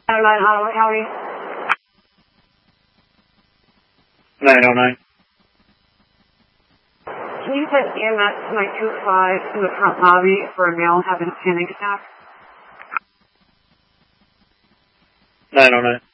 909, how are you? 909. Can you send EMS to my 205 in the front lobby for a male having a panic attack? 909.